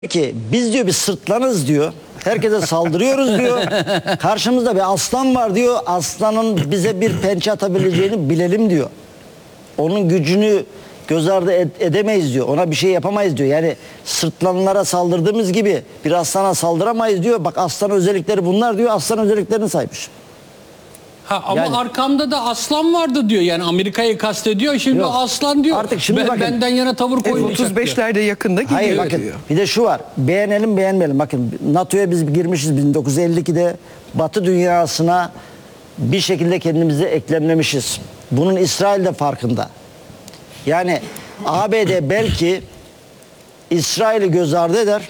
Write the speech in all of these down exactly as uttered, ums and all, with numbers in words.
ki biz diyor bir sırtlanız diyor. Herkese saldırıyoruz diyor. Karşımızda bir aslan var diyor. Aslanın bize bir pençe atabileceğini bilelim diyor. Onun gücünü göz ardı ed edemeyiz diyor. Ona bir şey yapamayız diyor. Yani sırtlanlara saldırdığımız gibi bir aslana saldıramayız diyor. Bak aslan özellikleri bunlar diyor. Aslan özelliklerini saymış. Ha, ama Yani, arkamda da aslan vardı diyor. Yani Amerika'yı kastediyor. Şimdi yok, aslan diyor. artık şimdi ben, bakın, benden yana tavır koymayacak otuz beşlerde yakında gidiyor. hayır bakın diyor. bir de şu var. Beğenelim beğenmeyelim. Bakın NATO'ya biz girmişiz bin dokuz yüz elli ikide. Batı dünyasına bir şekilde kendimizi eklemlemişiz. Bunun İsrail de farkında. Yani A B D belki İsrail'i göz ardı eder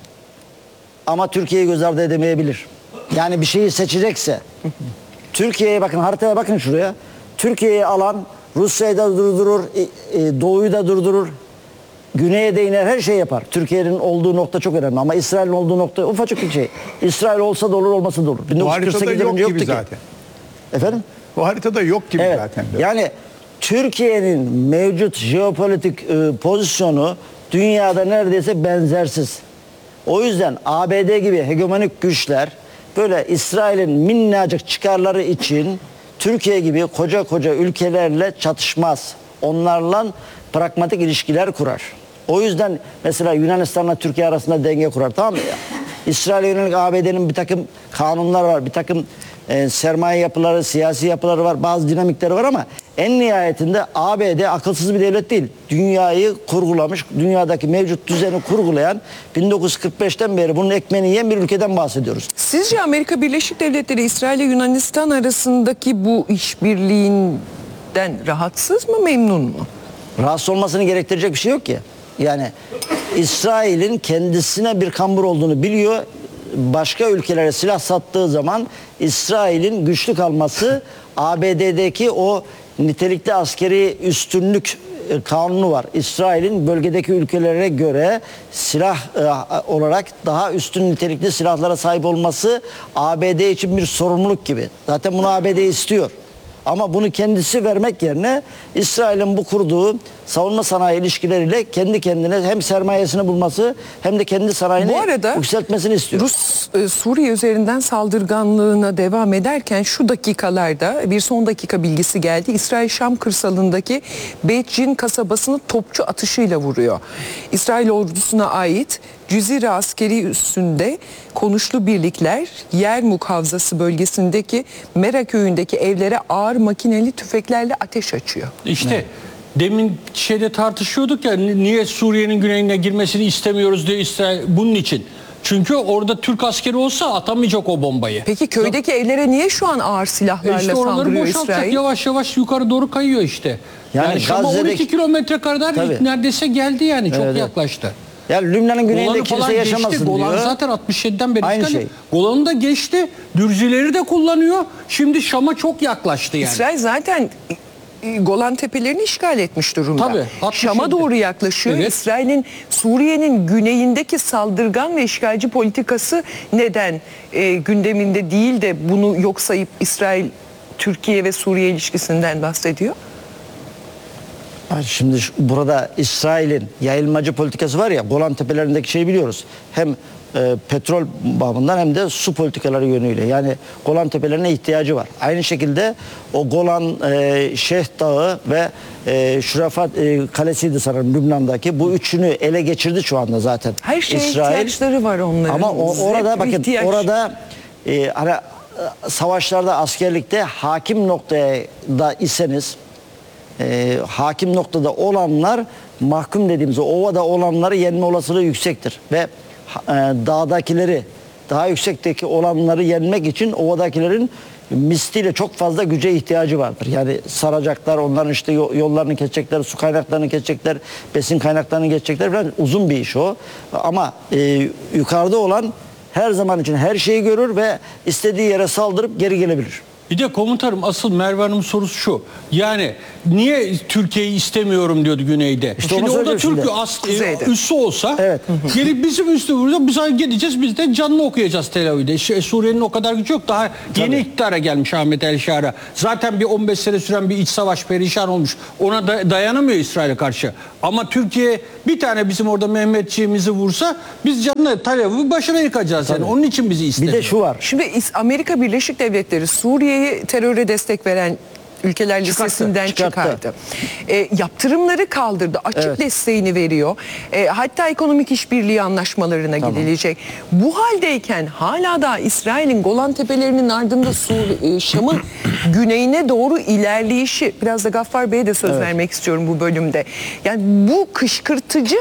ama Türkiye'yi göz ardı edemeyebilir. Yani bir şeyi seçecekse Türkiye'ye bakın, haritaya bakın şuraya. Türkiye'yi alan Rusya'yı da durdurur, Doğu'yu da durdurur. Güney'e de iner, her şey yapar. Türkiye'nin olduğu nokta çok önemli ama İsrail'in olduğu nokta ufacık bir şey. İsrail olsa da olur, olmasa da olur. Bu haritada yok gibi ki. zaten. Efendim? Bu haritada yok gibi Evet. zaten. Yani Türkiye'nin mevcut jeopolitik e, pozisyonu dünyada neredeyse benzersiz. O yüzden A B D gibi hegemonik güçler böyle İsrail'in minnacık çıkarları için Türkiye gibi koca koca ülkelerle çatışmaz. Onlarla pragmatik ilişkiler kurar. O yüzden mesela Yunanistan'la Türkiye arasında denge kurar, tamam mı? İsrail'e yönelik A B D'nin bir takım kanunlar var, bir takım e, sermaye yapıları, siyasi yapıları var, bazı dinamikleri var ama en nihayetinde A B D akılsız bir devlet değil. Dünyayı kurgulamış, dünyadaki mevcut düzeni kurgulayan, bin dokuz yüz kırk beşten beri bunun ekmeğini yiyen bir ülkeden bahsediyoruz. Sizce Amerika Birleşik Devletleri İsrail ile Yunanistan arasındaki bu işbirliğinden rahatsız mı, memnun mu? Rahatsız olmasını gerektirecek bir şey yok ki. Yani İsrail'in kendisine bir kambur olduğunu biliyor. Başka ülkelere silah sattığı zaman İsrail'in güçlü kalması, A B D'deki o nitelikli askeri üstünlük kanunu var. İsrail'in bölgedeki ülkelere göre silah e, olarak daha üstün nitelikli silahlara sahip olması A B D için bir sorumluluk gibi. Zaten bunu A B D istiyor. Ama bunu kendisi vermek yerine İsrail'in bu kurduğu savunma sanayi ilişkileriyle kendi kendine hem sermayesini bulması hem de kendi sanayini Bu arada yükseltmesini istiyor. Rus e, Suriye üzerinden saldırganlığına devam ederken şu dakikalarda bir son dakika bilgisi geldi. İsrail Şam kırsalındaki Beit Cin kasabasını topçu atışıyla vuruyor. İsrail ordusuna ait Cüzire askeri üssünde konuşlu birlikler Yermuk Havzası bölgesindeki Mera köyündeki evlere ağır makineli tüfeklerle ateş açıyor. İşte evet. Demin şeyde tartışıyorduk ya, niye Suriye'nin güneyine girmesini istemiyoruz diye İsrail, bunun için. Çünkü orada Türk askeri olsa atamayacak o bombayı. Peki köydeki ya, evlere niye şu an ağır silahlarla e işte saldırıyor İsrail? Yavaş yavaş yukarı doğru kayıyor işte. Yani, yani Şam'a on iki kilometre kadar neredeyse geldi yani, çok evet, yaklaştı. Ya Lübnan'ın güneyinde kimse yaşamasın geçti. diyor. Golan zaten altmış yediden beri. Aynı şey. Golan'ı da geçti. Dürzileri de kullanıyor. Şimdi Şam'a çok yaklaştı yani. İsrail zaten Golan Tepelerini işgal etmiş durumda. Tabii, Şam'a doğru yaklaşıyor. Evet. İsrail'in Suriye'nin güneyindeki saldırgan ve işgalci politikası neden e, gündeminde değil de bunu yok sayıp İsrail Türkiye ve Suriye ilişkisinden bahsediyor? Şimdi burada İsrail'in yayılmacı politikası var ya, Golan Tepelerindeki şeyi biliyoruz. Hem e, petrol bağımından hem de su politikaları yönüyle. Yani Golan Tepelerine ihtiyacı var. Aynı şekilde o Golan, e, Şeyh Dağı ve e, Şurafat e, Kalesi'ydi sanırım Lübnan'daki. Bu üçünü ele geçirdi şu anda zaten. Her şeye İsrail. ihtiyaçları var onların. Ama o, orada bakın ihtiyaç. orada e, hani, savaşlarda, askerlikte hakim noktaya da iseniz, E, hakim noktada olanlar, mahkum dediğimiz o ovada olanları yenme olasılığı yüksektir ve e, dağdakileri, daha yüksekteki olanları yenmek için ovadakilerin misliyle çok fazla güce ihtiyacı vardır. Yani saracaklar, onların işte yollarını kesecekler, su kaynaklarını kesecekler, besin kaynaklarını kesecekler falan, uzun bir iş o. Ama e, yukarıda olan her zaman için her şeyi görür ve istediği yere saldırıp geri gelebilir. Bir de komutanım asıl Merve Hanım'ın sorusu şu. Yani niye Türkiye'yi istemiyorum diyordu Güney'de. İşte Şimdi onu o da söyleyeceğim Türk şimdi. aslı, Kuzey'de. üssü olsa Evet. gelip bizim üstümüzde biz gideceğiz biz de canını okuyacağız Tel Aviv'de. Şey, Suriye'nin o kadar gücü yok. Daha yeni iktidara gelmiş Ahmet El Şara. Zaten bir on beş sene süren bir iç savaş perişan olmuş. Ona da dayanamıyor İsrail'e karşı. Ama Türkiye bir tane bizim orada Mehmetçiğimizi vursa biz canını Tel Aviv'i başına yıkacağız. Yani. Onun için bizi Bir istemiyor. de şu var. Şimdi İs- Amerika Birleşik Devletleri Suriye'yi teröre destek veren ülkeler Çıkarttı, listesinden çıkarttı. çıkardı. E, yaptırımları kaldırdı. Açık Evet. desteğini veriyor. E, hatta ekonomik işbirliği anlaşmalarına gidilecek. Bu haldeyken hala da İsrail'in Golan Tepelerinin ardında Sur- e, Şam'ın güneyine doğru ilerleyişi, biraz da Gaffar Bey'e de söz Evet. vermek istiyorum bu bölümde. Yani bu kışkırtıcı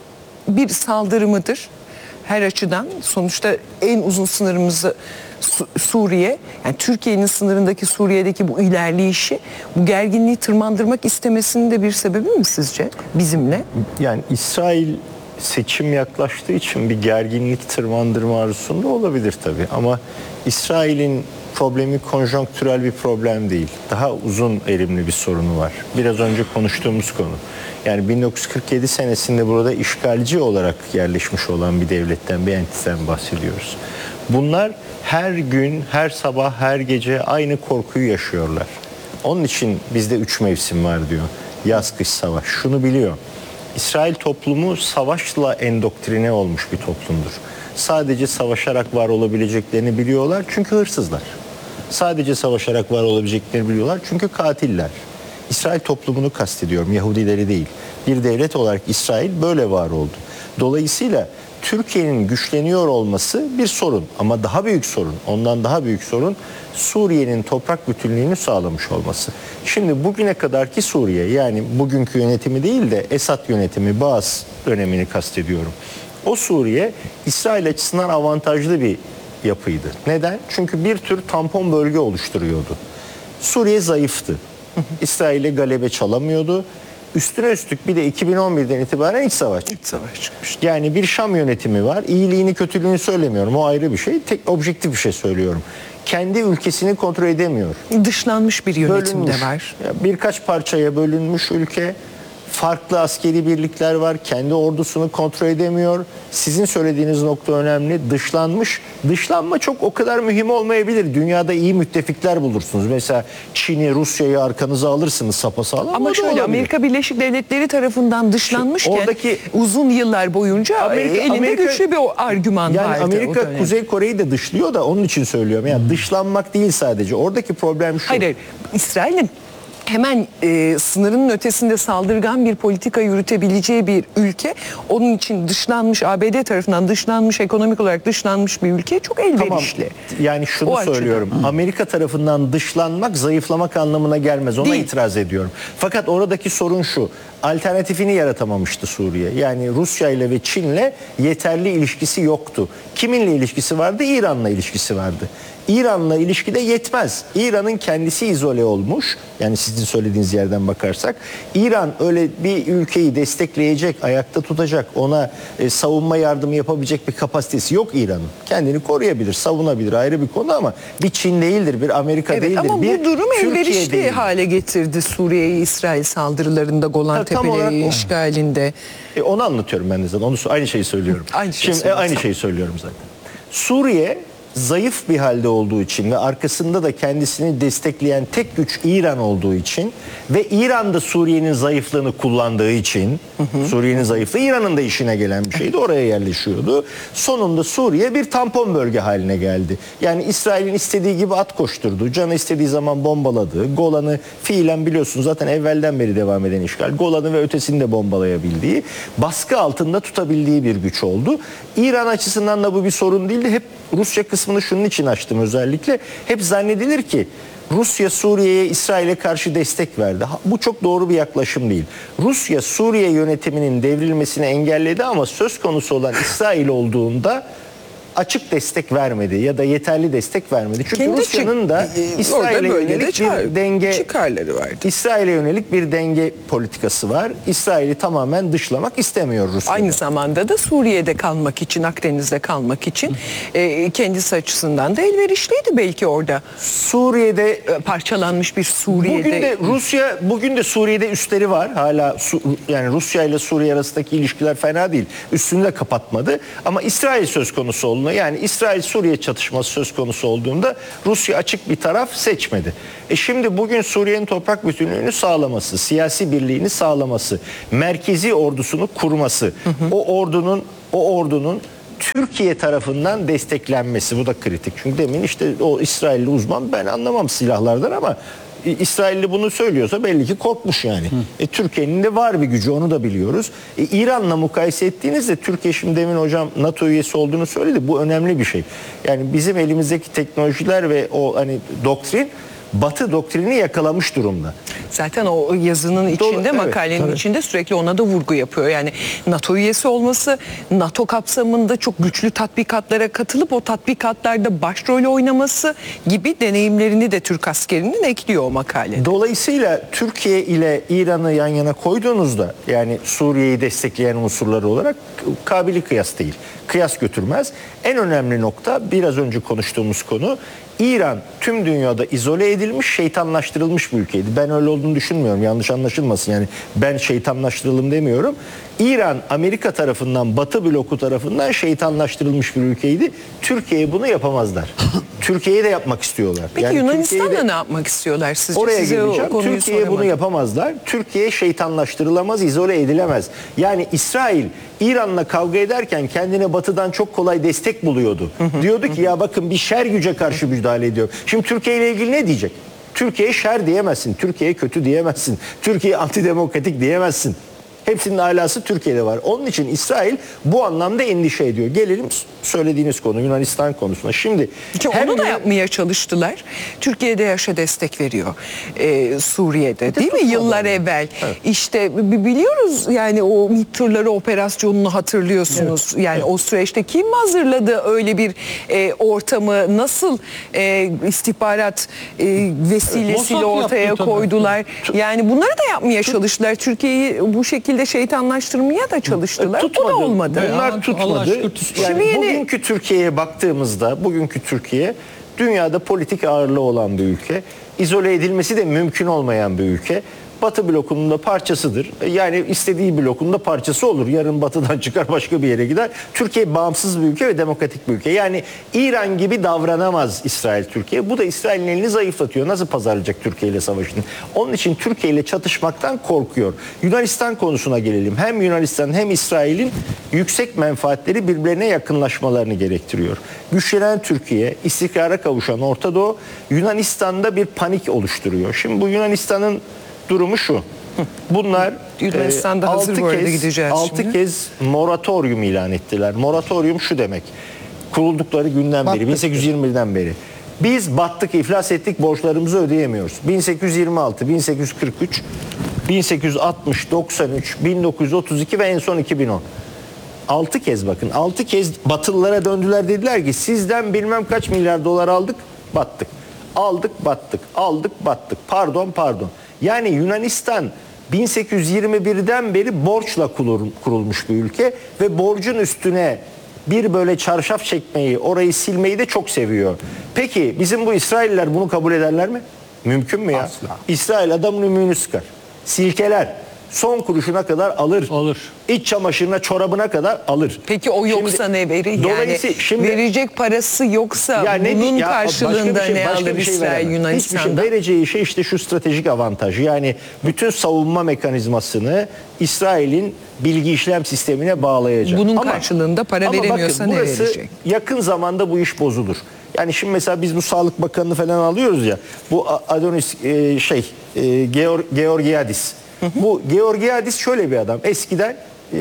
bir saldırı mıdır? Her açıdan sonuçta en uzun sınırımızı Su- Suriye, yani Türkiye'nin sınırındaki Suriye'deki bu ilerleyişi, bu gerginliği tırmandırmak istemesinin de bir sebebi mi sizce bizimle? Yani İsrail seçim yaklaştığı için bir gerginlik tırmandırma arzusunda olabilir tabii. Ama İsrail'in problemi konjonktürel bir problem değil. Daha uzun erimli bir sorunu var. Biraz önce konuştuğumuz konu. Yani bin dokuz yüz kırk yedi senesinde burada işgalci olarak yerleşmiş olan bir devletten, bir entiten bahsediyoruz. Bunlar her gün, her sabah, her gece aynı korkuyu yaşıyorlar. Onun için bizde üç mevsim var diyor. Yaz, kış, savaş. Şunu biliyor. İsrail toplumu savaşla endoktrine olmuş bir toplumdur. Sadece savaşarak var olabileceklerini biliyorlar çünkü hırsızlar. Sadece savaşarak var olabileceklerini biliyorlar çünkü katiller. İsrail toplumunu kastediyorum, Yahudileri değil. Bir devlet olarak İsrail böyle var oldu. Dolayısıyla Türkiye'nin güçleniyor olması bir sorun ama daha büyük sorun, ondan daha büyük sorun Suriye'nin toprak bütünlüğünü sağlamış olması. Şimdi bugüne kadarki Suriye, yani bugünkü yönetimi değil de Esad yönetimi, Baas dönemini kastediyorum. O Suriye İsrail açısından avantajlı bir yapıydı. Neden? Çünkü bir tür tampon bölge oluşturuyordu. Suriye zayıftı. İsrail'e galebe çalamıyordu. Üstüne üstlük bir de iki bin on birden itibaren iç savaş çıktı. İç savaş çıkmıştı. Yani bir Şam yönetimi var. İyiliğini kötülüğünü söylemiyorum. O ayrı bir şey. Tek objektif bir şey söylüyorum. Kendi ülkesini kontrol edemiyor. Dışlanmış bir yönetim Bölünmüş. de var. Ya birkaç parçaya bölünmüş ülke. Farklı askeri birlikler var. Kendi ordusunu kontrol edemiyor. Sizin söylediğiniz nokta önemli. Dışlanmış. Dışlanma çok o kadar mühim olmayabilir. Dünyada iyi müttefikler bulursunuz. Mesela Çin'i, Rusya'yı arkanıza alırsınız sapasağlam. Ama O da şöyle olabilir. Amerika Birleşik Devletleri tarafından dışlanmışken oradaki- uzun yıllar boyunca Amerika- elinde Amerika- güçlü bir o argüman Yani vardı. o Amerika dönem. Kuzey Kore'yi de dışlıyor da onun için söylüyorum. Yani dışlanmak değil sadece. Oradaki problem şu. Hayır, hayır. İsrail'in hemen e, sınırının ötesinde saldırgan bir politika yürütebileceği bir ülke, onun için dışlanmış, A B D tarafından dışlanmış, ekonomik olarak dışlanmış bir ülke çok elverişli. Tamam. Yani şunu O açıdan. söylüyorum. Amerika tarafından dışlanmak zayıflamak anlamına gelmez. Ona Değil. itiraz ediyorum. Fakat oradaki sorun şu. Alternatifini yaratamamıştı Suriye. Yani Rusya ile ve Çin'le yeterli ilişkisi yoktu. Kiminle ilişkisi vardı? İran'la ilişkisi vardı. İran'la ilişkide yetmez. İran'ın kendisi izole olmuş. Yani sizin söylediğiniz yerden bakarsak. İran öyle bir ülkeyi destekleyecek, ayakta tutacak, ona e, savunma yardımı yapabilecek bir kapasitesi yok İran'ın. Kendini koruyabilir, savunabilir, ayrı bir konu ama bir Çin değildir, bir Amerika Evet, değildir. ama bir bu durum Türkiye elverişli değildir. hale getirdi Suriye'yi İsrail saldırılarında, Golan Ha, tam olarak Tepeleri o. işgalinde. E, onu anlatıyorum ben de zaten. Onu, aynı şeyi söylüyorum. Aynı şeyi Şimdi e, söylüyorsun. aynı şeyi söylüyorum zaten. Suriye zayıf bir halde olduğu için ve arkasında da kendisini destekleyen tek güç İran olduğu için ve İran da Suriye'nin zayıflığını kullandığı için, Suriye'nin zayıflığı İran'ın da işine gelen bir şeydi, oraya yerleşiyordu. Sonunda Suriye bir tampon bölge haline geldi. Yani İsrail'in istediği gibi at koşturdu, canı istediği zaman bombaladı. Golan'ı fiilen biliyorsunuz zaten evvelden beri devam eden işgal. Golan'ı ve ötesini de bombalayabildiği, baskı altında tutabildiği bir güç oldu. İran açısından da bu bir sorun değildi. Hep Rusya kısmını şunun için açtım özellikle. Hep zannedilir ki Rusya Suriye'ye, İsrail'e karşı destek verdi. Ha, bu çok doğru bir yaklaşım değil. Rusya Suriye yönetiminin devrilmesini engelledi ama söz konusu olan İsrail olduğunda açık destek vermedi ya da yeterli destek vermedi. Çünkü Kendi Rusya'nın da çık- e, İsrail'e orada bölgede yönelik çıkar- bir denge çıkarları vardı. İsrail'e yönelik bir denge politikası var. İsrail'i tamamen dışlamak istemiyor Rusya. Aynı zamanda da Suriye'de kalmak için, Akdeniz'de kalmak için e, kendisi açısından da elverişliydi belki orada. Suriye'de E, Parçalanmış bir Suriye'de. Bugün de Rusya, bugün de Suriye'de üsleri var. Hala Su- yani Rusya ile Suriye arasındaki ilişkiler fena değil. Üstünü de kapatmadı. Ama İsrail söz konusu olduğunda, yani İsrail-Suriye çatışması söz konusu olduğunda Rusya açık bir taraf seçmedi. E şimdi bugün Suriye'nin toprak bütünlüğünü sağlaması, siyasi birliğini sağlaması, merkezi ordusunu kurması, hı hı. o ordunun o ordunun Türkiye tarafından desteklenmesi, bu da kritik. Çünkü demin işte o İsrailli uzman, ben anlamam silahlardan ama İsrailli bunu söylüyorsa belli ki korkmuş yani. E, Türkiye'nin de var bir gücü, onu da biliyoruz. E, İran'la mukayese ettiğinizde Türkiye, şimdi demin hocam NATO üyesi olduğunu söyledi. Bu önemli bir şey. Yani bizim elimizdeki teknolojiler ve o hani doktrin Batı doktrini yakalamış durumda. Zaten o yazının içinde, Doğru, evet, makalenin tabii. içinde sürekli ona da vurgu yapıyor. Yani NATO üyesi olması, NATO kapsamında çok güçlü tatbikatlara katılıp o tatbikatlarda başrol oynaması gibi deneyimlerini de Türk askerinin ekliyor o makalede. Dolayısıyla Türkiye ile İran'ı yan yana koyduğunuzda, yani Suriye'yi destekleyen unsurları olarak kabili kıyas değil. Kıyas götürmez. En önemli nokta biraz önce konuştuğumuz konu, İran tüm dünyada izole edilmiş, şeytanlaştırılmış bir ülkeydi. Ben öyle olduğunu düşünmüyorum. Yanlış anlaşılmasın. Yani ben şeytanlaştıralım demiyorum. İran Amerika tarafından, Batı bloku tarafından şeytanlaştırılmış bir ülkeydi. Türkiye'ye bunu yapamazlar. Türkiye'ye de yapmak istiyorlar. Peki yani Yunanistan'da Türkiye'yi de- ne yapmak istiyorlar sizce? Oraya Size o geleceğim. konuyu Türkiye bunu soramadım. yapamazlar. Türkiye şeytanlaştırılamaz, izole edilemez. Yani İsrail İran'la kavga ederken kendine Batı'dan çok kolay destek buluyordu. Diyordu ki ya bakın bir şer güce karşı müdahale ediyor. Şimdi Türkiye ile ilgili ne diyecek? Türkiye'ye şer diyemezsin. Türkiye'ye kötü diyemezsin. Türkiye antidemokratik diyemezsin. Hepsinin alası Türkiye'de var. Onun için İsrail bu anlamda endişe ediyor. Gelelim söylediğiniz konu, Yunanistan konusuna. Şimdi Çünkü hem onu da Yunan- yapmaya çalıştılar. Türkiye'de yaşa destek veriyor e, Suriye'de, değil mi? tutmadı Yıllar onu. evvel. İşte bi- biliyoruz yani o MİT tırları operasyonunu hatırlıyorsunuz. Yani o süreçte kim hazırladı öyle bir e, ortamı? Nasıl e, istihbarat e, vesilesiyle Mossad ortaya yaptı tabii. koydular? Yani bunları da yapmaya çalıştılar. Türkiye'yi bu şekilde şeytanlaştırmaya da çalıştılar. Bu da Tutmadı. olmadı. Bunlar Allah tutmadı. aşkına tutsun. Yani Şimdi yeni- bugünkü Türkiye'ye baktığımızda, bugünkü Türkiye dünyada politik ağırlığı olan bir ülke. İzole edilmesi de mümkün olmayan bir ülke. Batı blokunun da parçasıdır. Yani istediği blokunun da parçası olur. Yarın Batı'dan çıkar başka bir yere gider. Türkiye bağımsız bir ülke ve demokratik bir ülke. Yani İran gibi davranamaz İsrail Türkiye. Bu da İsrail'in elini zayıflatıyor. Nasıl pazarlayacak Türkiye ile savaşını? Onun için Türkiye ile çatışmaktan korkuyor. Yunanistan konusuna gelelim. Hem Yunanistan hem İsrail'in yüksek menfaatleri birbirlerine yakınlaşmalarını gerektiriyor. Güçlenen Türkiye, istikrara kavuşan Orta Doğu, Yunanistan'da bir panik oluşturuyor. Şimdi bu Yunanistan'ın durumu şu. Bunlar Yunanistan'da hazır bu arada gideceğiz altı şimdi. kez moratorium ilan ettiler. Moratorium şu demek. Kuruldukları günden beri, bin sekiz yüz yirmi birden beri. Biz battık, iflas ettik, borçlarımızı ödeyemiyoruz. bin sekiz yüz yirmi altı, bin sekiz yüz kırk üç, bin sekiz yüz altmış, doksan üç, bin dokuz yüz otuz iki ve en son iki bin on. altı kez bakın. altı kez Batılılara döndüler, dediler ki sizden bilmem kaç milyar dolar aldık, battık. Aldık, battık. Aldık, battık. Pardon, pardon. Yani Yunanistan bin sekiz yüz yirmi birden beri borçla kurulmuş bir ülke ve borcun üstüne bir böyle çarşaf çekmeyi, orayı silmeyi de çok seviyor. Peki bizim bu İsrailler bunu kabul ederler mi? Mümkün mü ya? Asla. İsrail adamın ümüğünü sıkar. Silkeler. Son kuruşuna kadar alır. Alır. İç çamaşırına, çorabına kadar alır. Peki o yoksa Şimdi- ne verir? Yani Dolayısıyla şimdi- verecek parası yoksa Ya ne- bunun ya karşılığında başka bir şey- ne başka alır bir şey İsrail veremez. Yunanistan'da? Hiçbir şey vereceği şey işte şu stratejik avantajı. Yani bütün savunma mekanizmasını İsrail'in bilgi işlem sistemine bağlayacak. Bunun karşılığında para ama veremiyorsa bakın, ne burası verecek? yakın zamanda bu iş bozulur. Yani şimdi mesela biz bu Sağlık Bakanı'nı falan alıyoruz ya. Bu A- Adonis e, şey e, Geor- Georgiadis. Bu Georgiadis şöyle bir adam. Eskiden e,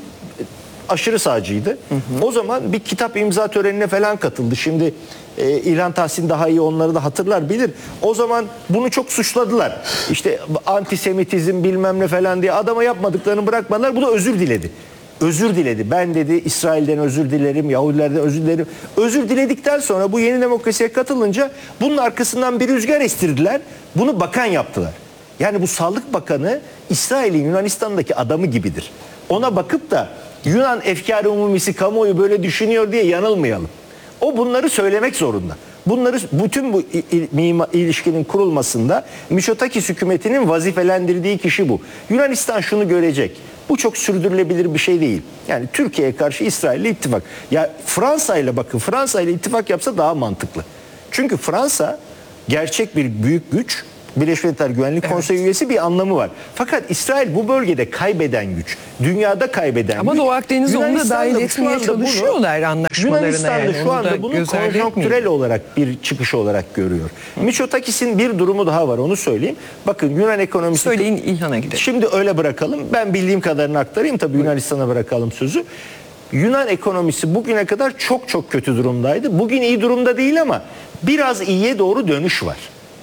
aşırı sağcıydı. Hı hı. O zaman bir kitap imza törenine falan katıldı. Şimdi e, İlhan Tahsin daha iyi onları da hatırlar, bilir. O zaman bunu çok suçladılar. İşte antisemitizm bilmem ne falan diye adama yapmadıklarını bırakmadılar. Bu da özür diledi. özür diledi. Ben dedi İsrail'den özür dilerim, Yahudilerden özür dilerim. Özür diledikten sonra bu yeni demokrasiye katılınca bunun arkasından bir rüzgar estirdiler. Bunu bakan yaptılar. Yani bu Sağlık Bakanı İsrail'in Yunanistan'daki adamı gibidir. Ona bakıp da Yunan efkâr-ı umumisi kamuoyu böyle düşünüyor diye yanılmayalım. O bunları söylemek zorunda. Bunları bütün bu ilişkinin kurulmasında Mitsotakis hükümetinin vazifelendirdiği kişi bu. Yunanistan şunu görecek. Bu çok sürdürülebilir bir şey değil. Yani Türkiye'ye karşı İsrail'le ittifak. Ya Fransa ile bakın Fransa ile ittifak yapsa daha mantıklı. Çünkü Fransa gerçek bir büyük güç. Birleşmiş Milletler Güvenlik evet. Konseyi üyesi bir anlamı var. Fakat İsrail bu bölgede kaybeden güç. Dünyada kaybeden Ama güç. Doğu Akdeniz'e onu da dahil etmeye çalışıyorlar anlaşmalarına. Yunanistan'da yani. şu anda bunu konjonktürel olarak bir çıkış olarak görüyor. Mitsotakis'in bir durumu daha var onu söyleyeyim. Bakın Yunan ekonomisi... Söyleyin İlhan'a gidelim. Şimdi öyle bırakalım. Ben bildiğim kadarını aktarayım. Tabii Yunanistan'a bırakalım sözü. Yunan ekonomisi bugüne kadar çok çok kötü durumdaydı. Bugün iyi durumda değil ama biraz iyiye doğru dönüş var.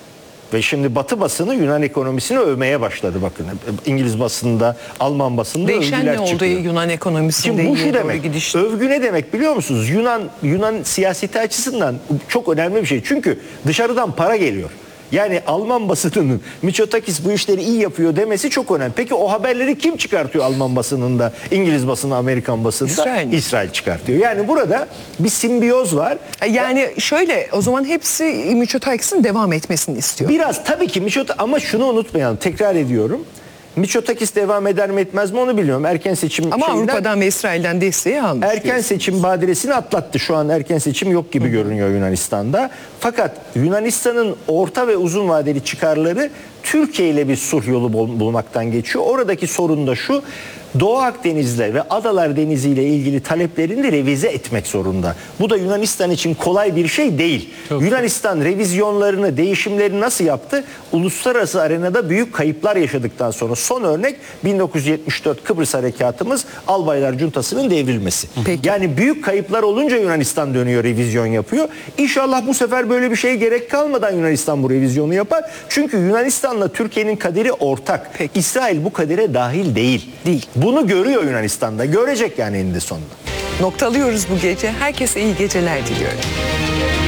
Ve şimdi Batı basını Yunan ekonomisini övmeye başladı bakın. İngiliz basında, Alman basında değişen övgüler ne oldu çıkıyor. Yunan ekonomisinde? Şimdi bu şu demek. Gidiş. Övgü ne demek biliyor musunuz? Yunan Yunan siyaseti açısından çok önemli bir şey. Çünkü dışarıdan para geliyor. Yani Alman basınının Mitsotakis bu işleri iyi yapıyor demesi çok önemli. Peki o haberleri kim çıkartıyor Alman basınında, İngiliz basını, Amerikan basında? İsrail. İsrail çıkartıyor. Yani burada bir simbiyoz var. Yani şöyle o zaman hepsi Mitsotakis'in devam etmesini istiyor. Biraz tabii ki Mitsotakis ama şunu unutmayalım. Tekrar ediyorum. Mitsotakis devam eder mi etmez mi onu bilmiyorum. Erken seçim ama şeyinden, Avrupa'dan ve İsrail'den desteği almış. Erken diyorsun. seçim badiresini atlattı. Şu an erken seçim yok gibi Hı. görünüyor Yunanistan'da. Fakat Yunanistan'ın orta ve uzun vadeli çıkarları Türkiye ile bir sulh yolu bul- bulmaktan geçiyor. Oradaki sorun da şu. Doğu Akdeniz'le ve Adalar Denizi ile ilgili taleplerini de revize etmek zorunda. Bu da Yunanistan için kolay bir şey değil. Çok Yunanistan çok. revizyonlarını, değişimlerini nasıl yaptı? Uluslararası arenada büyük kayıplar yaşadıktan sonra son örnek bin dokuz yüz yetmiş dört Kıbrıs Harekatımız Albaylar Cuntası'nın devrilmesi. Peki. Yani büyük kayıplar olunca Yunanistan dönüyor, revizyon yapıyor. İnşallah bu sefer böyle bir şeye gerek kalmadan Yunanistan bu revizyonu yapar. Çünkü Yunanistan'la Türkiye'nin kaderi ortak. Peki. İsrail bu kadere dahil değil. Değil. Bunu görüyor Yunanistan'da. Görecek yani eninde sonunda. Noktalıyoruz bu gece. Herkese iyi geceler diliyorum.